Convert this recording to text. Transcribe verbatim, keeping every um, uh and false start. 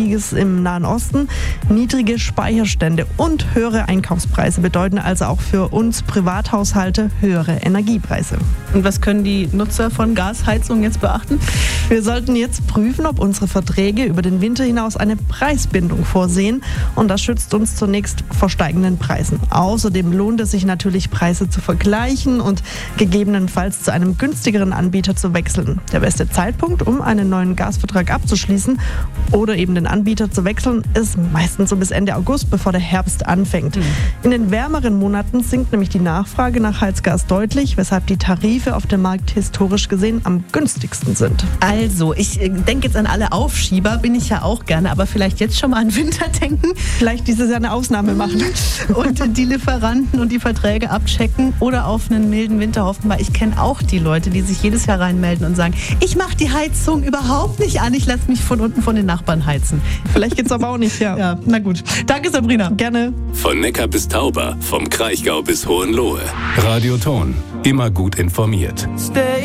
Krieges im Nahen Osten. Niedrige Speicherstände und höhere Einkaufspreise bedeuten also auch für uns Privathaushalte höhere Energiepreise. Und was können die Nutzer von Gasheizung jetzt beachten? Wir sollten jetzt prüfen, ob unsere Verträge über den Winter hinaus eine Preisbindung vorsehen. Und das schützt uns zunächst vor steigenden Preisen. Außerdem lohnt es sich natürlich, Preise zu vergleichen und gegebenenfalls zu einem günstigeren Anbieter zu wechseln. Der beste Zeitpunkt, um einen neuen Gasvertrag abzuschließen oder eben den Anbieter zu wechseln, ist meistens so bis Ende August, bevor der Herbst anfängt. Mhm. In den wärmeren Monaten sinkt nämlich die Nachfrage nach Heizgas deutlich, weshalb die Tarife auf dem Markt historisch gesehen am günstigsten sind. Also, ich denke jetzt an alle Aufschieber, bin ich ja auch gerne, aber vielleicht jetzt schon mal an Winter denken. Vielleicht dieses Jahr eine Ausnahme machen. Und die Lieferanten und die Verträge abchecken oder auf einen milden Winter hoffen, weil ich kenne auch die Leute, die sich jedes Jahr reinmelden und sagen, ich mache die Heizung überhaupt nicht an, ich lasse mich von unten von den Nachbarn heizen. Vielleicht geht's aber auch nicht, ja. Ja, na gut. Danke, Sabrina. Gerne. Von Neckar bis Tauber, vom Kraichgau bis Hohenlohe. Radioton, immer gut informiert. Stay